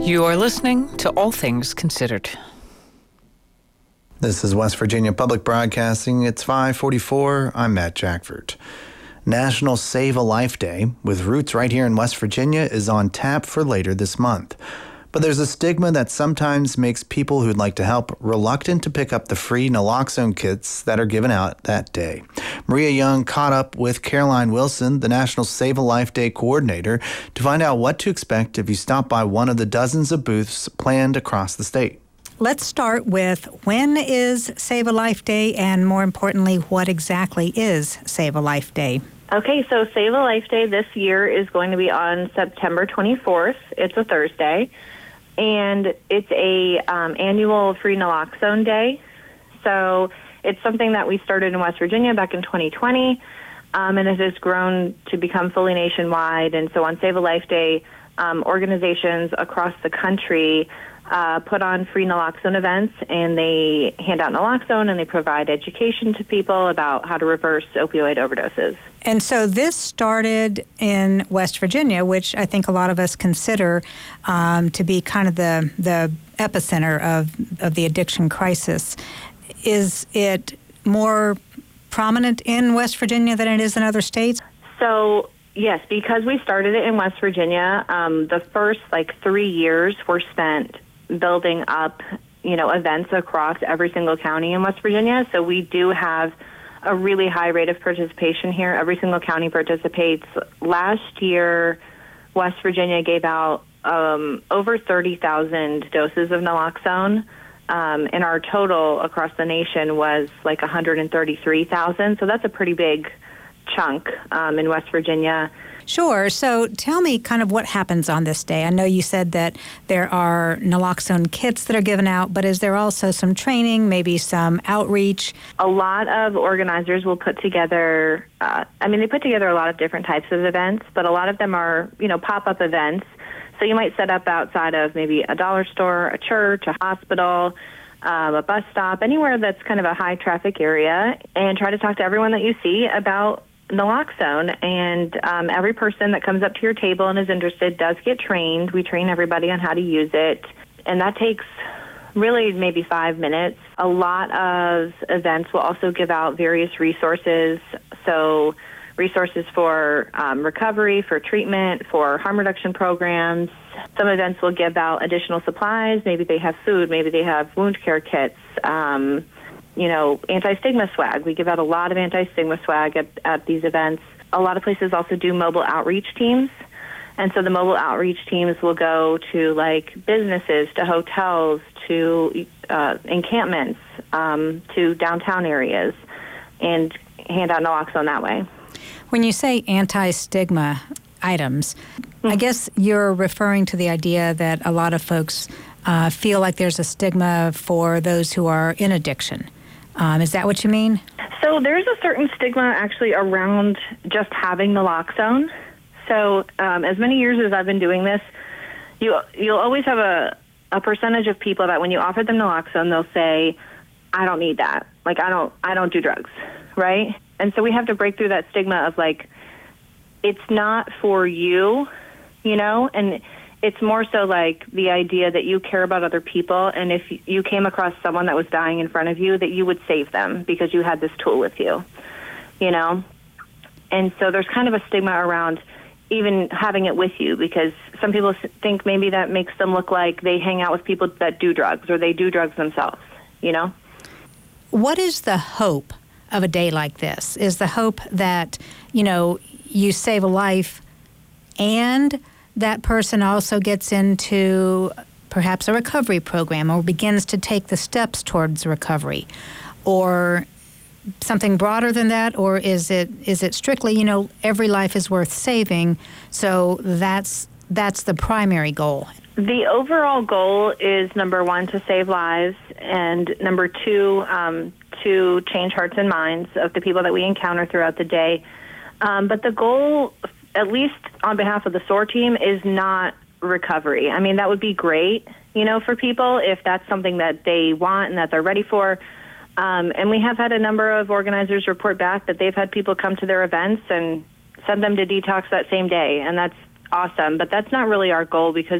You are listening to All Things Considered. This is West Virginia Public Broadcasting. It's 5:44. I'm Matt Jackford. National Save a Life Day, with roots right here in West Virginia, is on tap for later this month. But there's a stigma that sometimes makes people who'd like to help reluctant to pick up the free naloxone kits that are given out that day. Maria Young caught up with Caroline Wilson, the National Save a Life Day coordinator, to find out what to expect if you stop by one of the dozens of booths planned across the state. Let's start with, when is Save a Life Day, and more importantly, what exactly is Save a Life Day? Okay, so Save a Life Day this year is going to be on September 24th. It's a Thursday, and it's a annual free naloxone day. So it's something that we started in West Virginia back in 2020, and it has grown to become fully nationwide. And so on Save a Life Day, organizations across the country put on free naloxone events, and they hand out naloxone, and they provide education to people about how to reverse opioid overdoses. And so this started in West Virginia, which I think a lot of us consider to be kind of the epicenter of the addiction crisis. Is it more prominent in West Virginia than it is in other states? So, yes, because we started it in West Virginia, the first 3 years were spent building up, events across every single county in West Virginia. So we do have a really high rate of participation here. Every single county participates. Last year, West Virginia gave out over 30,000 doses of naloxone, and our total across the nation was 133,000. So that's a pretty big chunk in West Virginia. Sure. So tell me kind of what happens on this day. I know you said that there are naloxone kits that are given out, but is there also some training, maybe some outreach? A lot of organizers will put together, they put together a lot of different types of events, but a lot of them are, pop-up events. So you might set up outside of maybe a dollar store, a church, a hospital, a bus stop, anywhere that's kind of a high-traffic area, and try to talk to everyone that you see about naloxone. And every person that comes up to your table and is interested does get trained. We train everybody on how to use it, and that takes really maybe 5 minutes. A lot of events will also give out various resources, so resources for recovery, for treatment, for harm reduction programs. Some events will give out additional supplies. Maybe they have food, maybe they have wound care kits, anti-stigma swag. We give out a lot of anti-stigma swag at these events. A lot of places also do mobile outreach teams. And so the mobile outreach teams will go to businesses, to hotels, to encampments, to downtown areas, and hand out naloxone that way. When you say anti-stigma items, I guess you're referring to the idea that a lot of folks feel like there's a stigma for those who are in addiction. Is that what you mean? So there's a certain stigma actually around just having naloxone. So as many years as I've been doing this, you'll always have a percentage of people that when you offer them naloxone, they'll say, I don't need that. I don't do drugs, right? And so we have to break through that stigma of it's not for you, and it's more so the idea that you care about other people, and if you came across someone that was dying in front of you, that you would save them because you had this tool with you, And so there's kind of a stigma around even having it with you, because some people think maybe that makes them look like they hang out with people that do drugs, or they do drugs themselves, What is the hope of a day like this? Is the hope that, you save a life and that person also gets into perhaps a recovery program or begins to take the steps towards recovery, or something broader than that? Or is it strictly, every life is worth saving, so that's the primary goal? The overall goal is, number one, to save lives, and number two, to change hearts and minds of the people that we encounter throughout the day. But the goal, at least on behalf of the SOAR team, is not recovery. That would be great, for people if that's something that they want and that they're ready for. And we have had a number of organizers report back that they've had people come to their events and send them to detox that same day, and that's awesome. But that's not really our goal, because